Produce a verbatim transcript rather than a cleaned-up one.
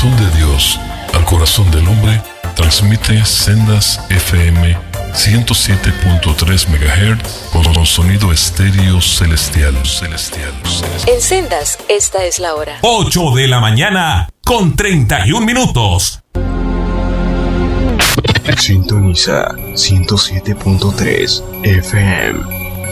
corazón de Dios al corazón del hombre, transmite Sendas F M ciento siete punto tres megahertz con sonido estéreo celestial, celestial, celestial. En Sendas, esta es la hora. ocho de la mañana con treinta y un minutos. Sintoniza ciento siete punto tres F M.